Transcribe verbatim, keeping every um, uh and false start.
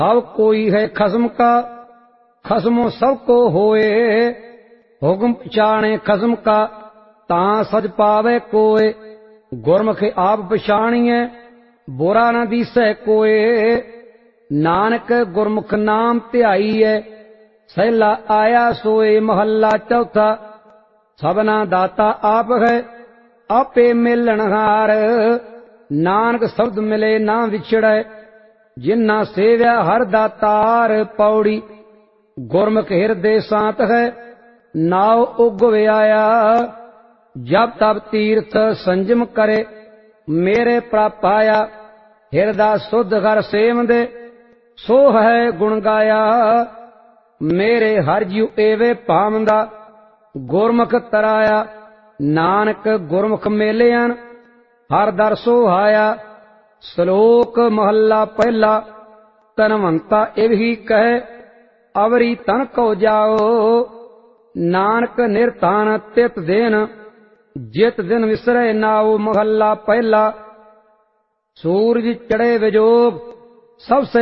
अब कोई है खसम का, खसमो सबको होए। हुक्म पछाणे खसम का, तां सज पावे कोय। गुरमुख आप पछाणिए, बुरा न दिसै कोय। नानक गुरमुख नाम ध्याईए, सहला आया सोए। महला चौथा। सबना दाता आप है, आपे मिलनहार। नानक शब्द मिले ना विछड़े, जिन्ना सेव्या हर दातार। पौड़ी। गुरमुख हिरदे शांत है, नाव उग आया। जब तब तीर्थ संजम करे, मेरे प्रप आया। हिरदा शुद्ध घर सेवंदे, सो है गुण गाया। मेरे हर जीव एवे पावंदा, गुरमुख तराया। नानक गुरमुख मेलियन, हर दर सोहाया। श्लोक महला पहला। तनवंता इव ही कहे, अवरी तन को जाओ। नानक निर्तान तित दिन, जित दिन विसरे नाओ। महला पहला। सूरज चढ़े विजोग, सबसे